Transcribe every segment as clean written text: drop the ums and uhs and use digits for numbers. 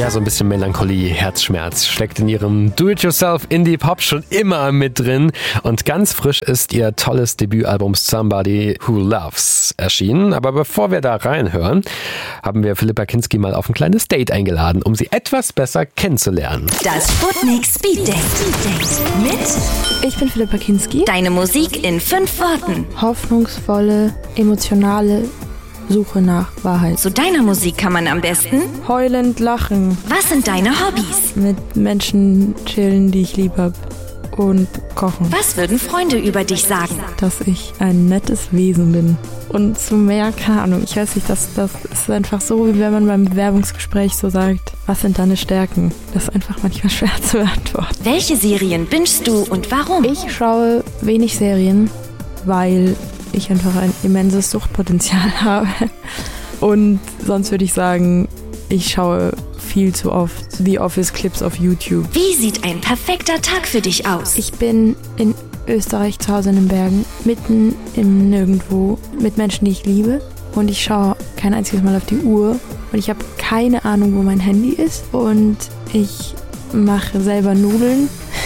Ja, so ein bisschen Melancholie, Herzschmerz steckt in ihrem Do-It-Yourself-Indie-Pop schon immer mit drin. Und ganz frisch ist ihr tolles Debütalbum Somebody Who Loves erschienen. Aber bevor wir da reinhören, haben wir Philippa Kinski mal auf ein kleines Date eingeladen, um sie etwas besser kennenzulernen. Das Sputnik Speed Date. Mit Ich bin Philippa Kinski. Deine Musik in 5 Worten. Hoffnungsvolle, emotionale Suche nach Wahrheit. Zu deiner Musik kann man am besten Heulend lachen. Was sind deine Hobbys? Mit Menschen chillen, die ich lieb hab. Und kochen. Was würden Freunde über dich sagen? Dass ich ein nettes Wesen bin. Und zu mehr, keine Ahnung, ich weiß nicht, das ist einfach so, wie wenn man beim Bewerbungsgespräch so sagt, was sind deine Stärken? Das ist einfach manchmal schwer zu beantworten. Welche Serien bingest du und warum? Ich schaue wenig Serien, weil ich einfach ein immenses Suchtpotenzial habe. Und sonst würde ich sagen, ich schaue viel zu oft The Office Clips auf YouTube. Wie sieht ein perfekter Tag für dich aus? Ich bin in Österreich zu Hause in den Bergen, mitten im Nirgendwo, mit Menschen, die ich liebe. Und ich schaue kein einziges Mal auf die Uhr. Und ich habe keine Ahnung, wo mein Handy ist. Und ich mache selber Nudeln.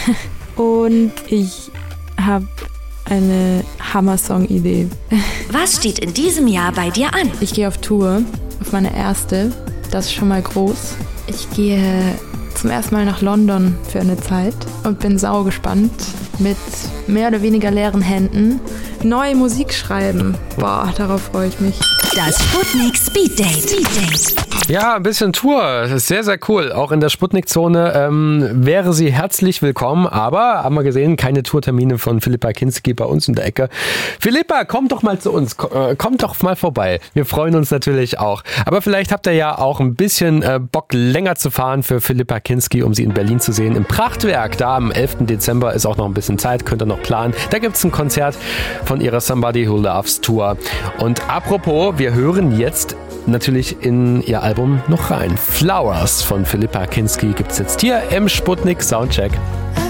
Und ich habe eine Hammer-Song-Idee. Was steht in diesem Jahr bei dir an? Ich gehe auf Tour, auf meine erste. Das ist schon mal groß. Ich gehe zum ersten Mal nach London für eine Zeit und bin saugespannt. Mit mehr oder weniger leeren Händen neue Musik schreiben. Boah, darauf freue ich mich. Das Sputnik Speed Date. Ja, ein bisschen Tour. Das ist sehr, sehr cool. Auch in der Sputnik-Zone wäre sie herzlich willkommen. Aber, haben wir gesehen, keine Tourtermine von Philippa Kinski bei uns in der Ecke. Philippa, komm doch mal zu uns. Komm doch mal vorbei. Wir freuen uns natürlich auch. Aber vielleicht habt ihr ja auch ein bisschen Bock, länger zu fahren für Philippa Kinski, um sie in Berlin zu sehen. Im Prachtwerk, da am 11. Dezember ist auch noch ein bisschen Zeit. Könnt ihr noch planen. Da gibt es ein Konzert von ihrer Somebody Who Loves Tour. Und apropos, wir hören jetzt natürlich in ihr Album noch rein. Flowers von Philippa Kinski gibt es jetzt hier im Sputnik Soundcheck.